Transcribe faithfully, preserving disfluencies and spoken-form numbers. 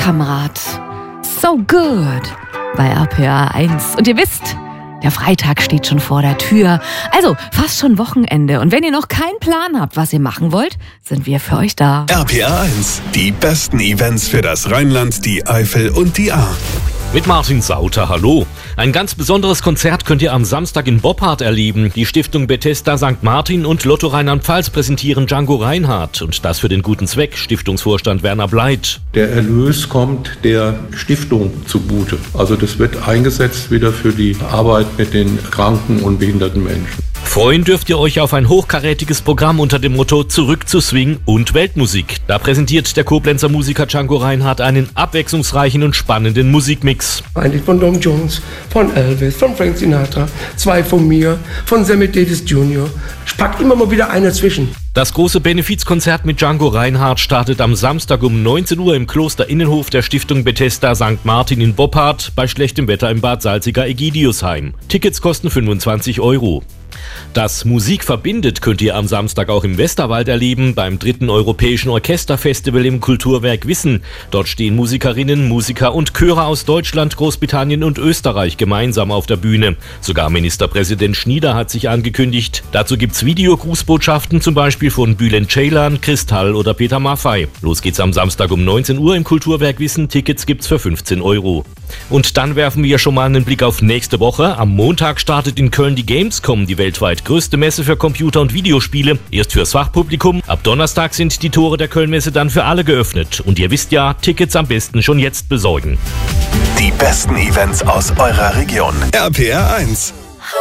Kamerad. So good bei R P R eins. Und ihr wisst, der Freitag steht schon vor der Tür. Also fast schon Wochenende. Und wenn ihr noch keinen Plan habt, was ihr machen wollt, sind wir für euch da. R P R eins, die besten Events für das Rheinland, die Eifel und die Ahr. Mit Martin Sauter, hallo. Ein ganz besonderes Konzert könnt ihr am Samstag in Boppard erleben. Die Stiftung Bethesda Sankt Martin und Lotto Rheinland-Pfalz präsentieren Django Reinhardt. Und das für den guten Zweck, Stiftungsvorstand Werner Bleit. Der Erlös kommt der Stiftung zugute. Also das wird eingesetzt wieder für die Arbeit mit den kranken und behinderten Menschen. Freuen dürft ihr euch auf ein hochkarätiges Programm unter dem Motto Zurück zu Swing und Weltmusik. Da präsentiert der Koblenzer Musiker Django Reinhardt einen abwechslungsreichen und spannenden Musikmix. Ein Lied von Tom Jones, von Elvis, von Frank Sinatra, zwei von mir, von Sammy Davis Junior Ich pack immer mal wieder einen dazwischen. Das große Benefizkonzert mit Django Reinhardt startet am Samstag um neunzehn Uhr im Klosterinnenhof der Stiftung Bethesda Sankt Martin in Boppard bei schlechtem Wetter im Bad Salziger-Egidiusheim. Tickets kosten fünfundzwanzig Euro. Das Musik verbindet könnt ihr am Samstag auch im Westerwald erleben, beim dritten Europäischen Orchesterfestival im Kulturwerk Wissen. Dort stehen Musikerinnen, Musiker und Chöre aus Deutschland, Großbritannien und Österreich gemeinsam auf der Bühne. Sogar Ministerpräsident Schnieder hat sich angekündigt. Dazu gibt's Videogrußbotschaften, zum Beispiel von Bülent Ceylan, Kristall oder Peter Maffay. Los geht's am Samstag um neunzehn Uhr im Kulturwerk Wissen. Tickets gibt's für fünfzehn Euro. Und dann werfen wir schon mal einen Blick auf nächste Woche. Am Montag startet in Köln die Gamescom, die weltweit größte Messe für Computer- und Videospiele. Erst fürs Fachpublikum. Ab Donnerstag sind die Tore der Kölnmesse dann für alle geöffnet. Und ihr wisst ja, Tickets am besten schon jetzt besorgen. Die besten Events aus eurer Region. R P R eins.